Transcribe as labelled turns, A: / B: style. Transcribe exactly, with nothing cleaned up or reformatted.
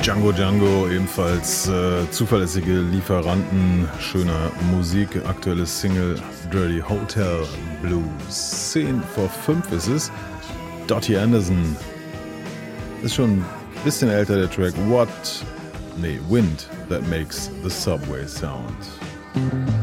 A: Django Django, ebenfalls äh, zuverlässige Lieferanten schöner Musik. Aktuelles Single Dirty Hotel Blues. zehn vor fünf ist es. Dottie Anderson. Ist schon ein bisschen älter, der Track. What? Nee, Wind That Makes the Subway Sound.